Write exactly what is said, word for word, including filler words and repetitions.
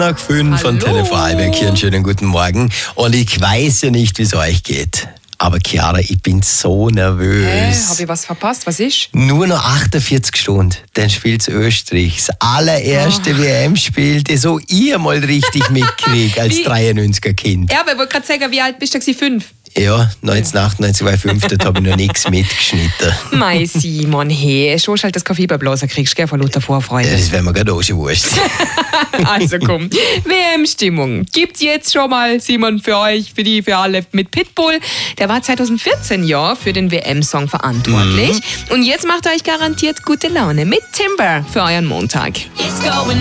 Nach fünf von Hallo. Telefonberg hier einen schönen guten Morgen. Und ich weiß ja nicht, wie es euch geht. Aber Chiara, ich bin so nervös. Hä, hab ich was verpasst? Was ist? Nur noch achtundvierzig Stunden, dann spielt Österreich. Das allererste Oh. W M-Spiel, das so ich mal richtig mitkriege als Wie? dreiundneunziger Kind. Ja, aber ich wollte gerade sagen, wie alt bist du? gewesen? Fünf? Ja, neunzehnhundertachtundneunzig war ich fünf, dort habe ich noch nichts mitgeschnitten. Mei Simon, hey, schon halt das Kaffeeblaser kriegst, gell, von lauter Ja, Vorfreude. das wäre mir gerade auch schon wurscht. Also komm, W M-Stimmung gibt's jetzt schon mal, Simon, für euch, für die, für alle mit Pitbull. Der war zweitausendvierzehn ja für den W M-Song verantwortlich. Und jetzt macht er euch garantiert gute Laune mit Timber für euren Montag.